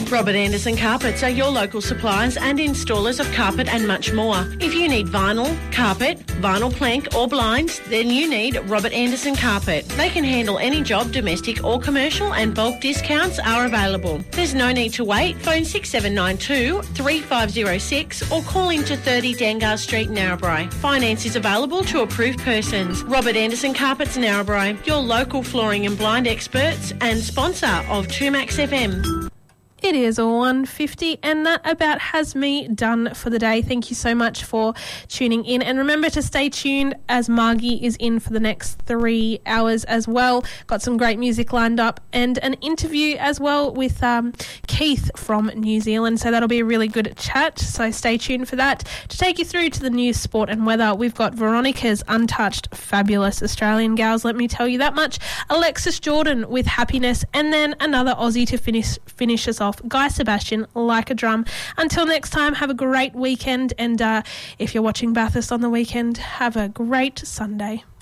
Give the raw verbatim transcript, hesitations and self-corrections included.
Robert Anderson Carpets are your local suppliers and installers of carpet and much more. If you need vinyl, carpet, vinyl plank or blinds, then you need Robert Anderson Carpet. They can handle any job, domestic or commercial, and bulk discounts are available. There's no need to wait. Phone six seven nine two, three five zero six or call into thirty Dangar Street, Narrabri. Finance is available to approved persons. Robert Anderson Carpets, Narrabri, your local flooring and blind experts and sponsor of two Max F M. It is one fifty, and that about has me done for the day. Thank you so much for tuning in, and remember to stay tuned as Margie is in for the next three hours as well. Got some great music lined up and an interview as well with um, Keith from New Zealand, so that'll be a really good chat, so stay tuned for that. To take you through to the news, sport and weather, we've got Veronica's Untouched, fabulous Australian gals, let me tell you that much, Alexis Jordan with Happiness, and then another Aussie to finish finish us off, Guy Sebastian, Like a Drum. Until next time, have a great weekend, and uh, if you're watching Bathurst on the weekend, have a great Sunday.